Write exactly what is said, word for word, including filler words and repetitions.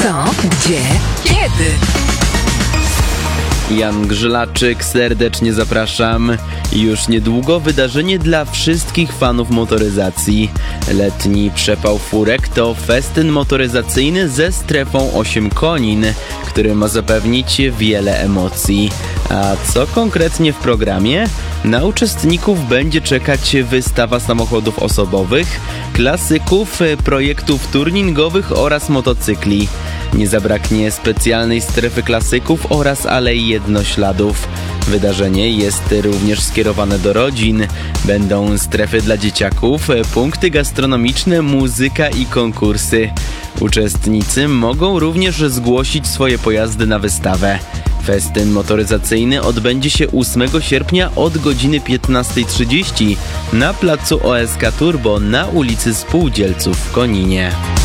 Co? Gdzie? Kiedy? Jan Grzylaczyk, serdecznie zapraszam. Już niedługo wydarzenie dla wszystkich fanów motoryzacji. Letni przepał furek to festyn motoryzacyjny ze strefą osiem konin, który ma zapewnić wiele emocji. A co konkretnie w programie? Na uczestników będzie czekać wystawa samochodów osobowych, klasyków, projektów turningowych oraz motocykli. Nie zabraknie specjalnej strefy klasyków oraz alei jednośladów. Wydarzenie jest również skierowane do rodzin. Będą strefy dla dzieciaków, punkty gastronomiczne, muzyka i konkursy. Uczestnicy mogą również zgłosić swoje pojazdy na wystawę. Festyn motoryzacyjny odbędzie się ósmego sierpnia od godziny piętnastej trzydzieści na placu O S K Turbo na ulicy Spółdzielców w Koninie.